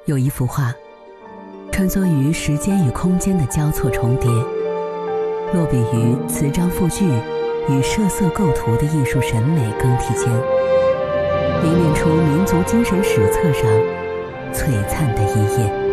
有一幅画，穿梭于时间与空间的交错重叠，落笔于词章复句与设色构图的艺术审美更替间，凝练出民族精神史册上璀璨的一页。